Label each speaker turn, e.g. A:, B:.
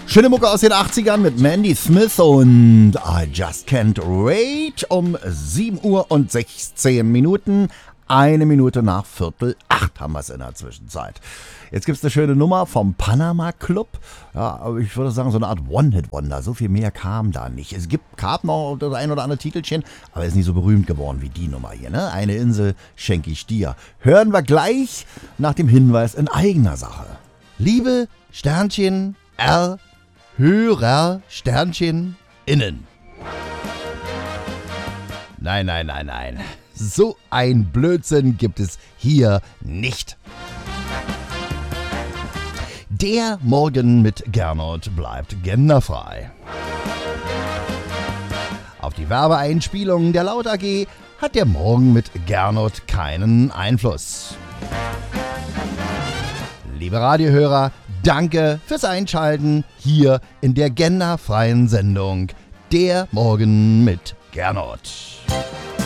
A: Schöne Mucke aus den 80ern mit Mandy Smith und I Just Can't Wait um 7 Uhr und 16 Minuten. 1 Minute nach 7:45 haben wir es in der Zwischenzeit. Jetzt gibt es eine schöne Nummer vom Panama Club. Ja, ich würde sagen, so eine Art One-Hit-Wonder. So viel mehr kam da nicht. Es gab noch das ein oder andere Titelchen, aber ist nicht so berühmt geworden wie die Nummer hier. Ne? Eine Insel schenke ich dir. Hören wir gleich nach dem Hinweis in eigener Sache. Liebe Sternchen R. Hörer Sternchen innen. Nein. So ein Blödsinn gibt es hier nicht. Der Morgen mit Gernot bleibt genderfrei. Auf die Werbeeinspielung der Laut AG hat der Morgen mit Gernot keinen Einfluss. Liebe Radiohörer, danke fürs Einschalten hier in der genderfreien Sendung Der Morgen mit Gernot.